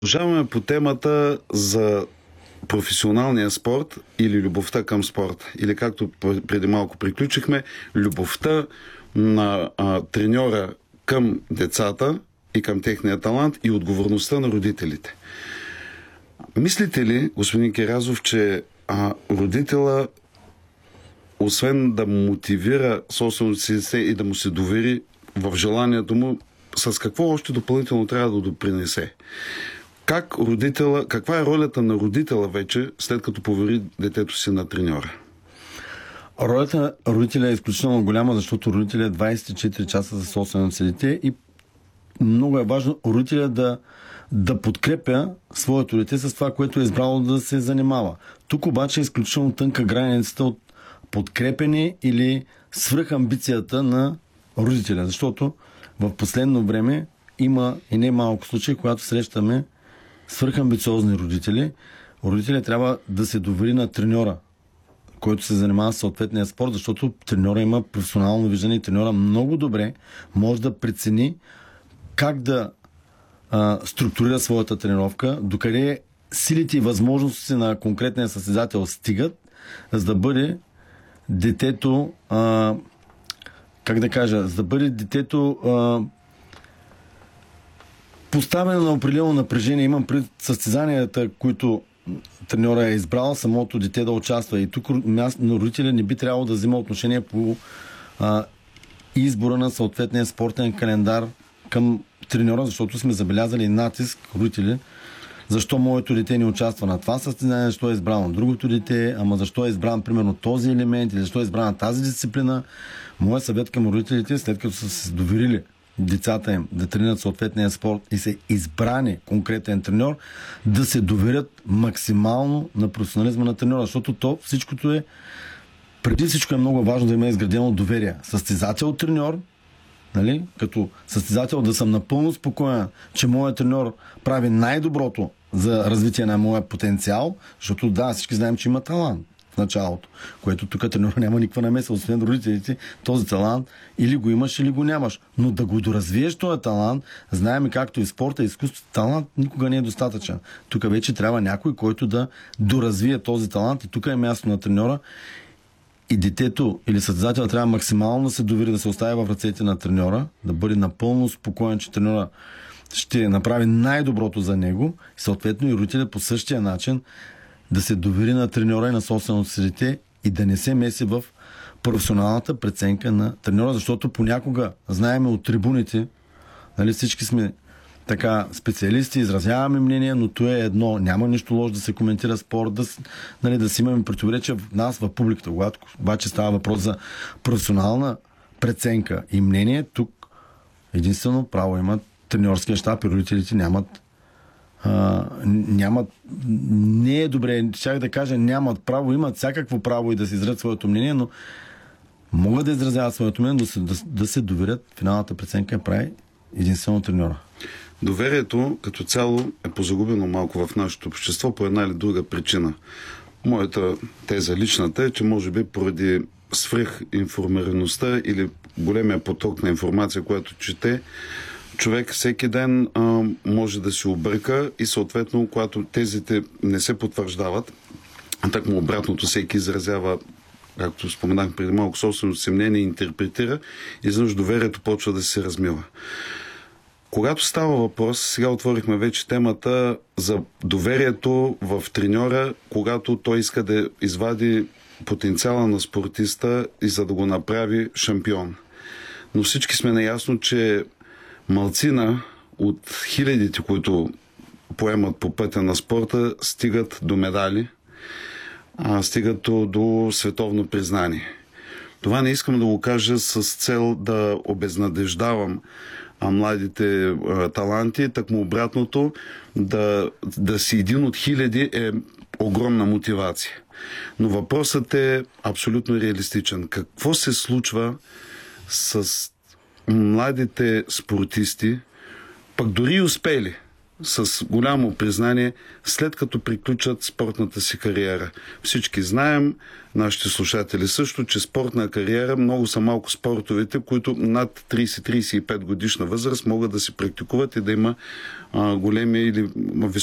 Продължаваме по темата за професионалния спорт или любовта към спорт. Или както преди малко приключихме, любовта на треньора към децата и към техния талант и отговорността на родителите. Мислите ли, господин Кирязов, че родителя, освен да мотивира собственото си дете и да му се довери в желанието му, с какво още допълнително трябва да допринесе? Каква е ролята на родителя вече, след като повери детето си на треньора? Ролята на родителя е изключително голяма, защото родителя е 24 часа за собственото си дете и много е важно родителя да подкрепя своето дете с това, което е избрало да се занимава. Тук обаче е изключително тънка границата от подкрепене или свръхамбицията на родителя, защото в последно време има и не малко случаи, когато срещаме свръхамбициозни родители. Родителят трябва да се довери на треньора, който се занимава с съответния спорт, защото треньора има професионално виждане и треньора много добре може да прецени как да структурира своята тренировка, докъде силите и възможностите на конкретния състезател стигат, за да бъде детето поставено на определено напрежение. Имам пред състезанията, които треньора е избрал, самото дете да участва. И тук родителя не би трябвало да взима отношение по избора на съответния спортен календар към треньора, защото сме забелязали натиск родители. Защо моето дете не участва на това състезание, защо е избрано другото дете, ама защо е избран примерно този елемент или защо е избрана тази дисциплина. Моят съвет към родителите, след като са се доверили децата им да тренират съответния спорт и се избрани конкретен треньор, да се доверят максимално на професионализма на треньора, защото преди всичко е много важно да има изградено доверие. Състезател-треньор, нали? Като състезател да съм напълно спокоен, че моят треньор прави най-доброто за развитие на моя потенциал, защото да, всички знаем, че има талант в началото, което тук треньора няма никаква намеса, освен родителите, този талант или го имаш, или го нямаш. Но да го доразвиеш този талант, знаем както и спорта, и изкуството, талант никога не е достатъчен. Тук вече трябва някой, който да доразвие този талант и тук е място на треньора. И детето или състезателя трябва максимално да се довери, да се остави в ръцете на треньора, да бъде напълно спокоен, че треньора ще направи най-доброто за него и съответно и родителя по същия начин да се довери на треньора и на собственото си дете и да не се меси в професионалната преценка на треньора, защото понякога знаем от трибуните, нали, всички сме така специалисти, изразяваме мнение, но то е едно. Няма нищо лошо да се коментира спорт, да си имаме противоречия в нас, в публиката. Когато обаче става въпрос за професионална преценка и мнение, тук единствено право имат треньорския щаб и родителите нямат. Не е добре, щях да кажа нямат право, имат всякакво право и да се изразят своето мнение, но могат да изразяват своето мнение, да се доверят. Финалната преценка прави единствено треньора. Доверието като цяло е позагубено малко в нашето общество по една или друга причина. Моята теза личната е, че може би поради свръхинформираността или големия поток на информация, която чете, човек всеки ден може да се обърка и съответно, когато тезите не се потвърждават, такмо обратното всеки изразява, както споменах преди малко, собственото си мнение, интерпретира и изведнъж доверието почва да се размива. Когато става въпрос, сега отворихме вече темата за доверието в треньора, когато той иска да извади потенциала на спортиста и за да го направи шампион. Но всички сме наясно, че малцина от хилядите, които поемат по пътя на спорта, стигат до медали, стигат до световно признание. Това не искам да го кажа с цел да обезнадеждавам младите таланти, такмо обратното, да си един от хиляди е огромна мотивация. Но въпросът е абсолютно реалистичен. Какво се случва с младите спортисти, пък дори и успели, с голямо признание, след като приключат спортната си кариера. Всички знаем, нашите слушатели също, че спортна кариера, много са малко спортовете, които над 30-35 годишна възраст могат да се практикуват и да има големи или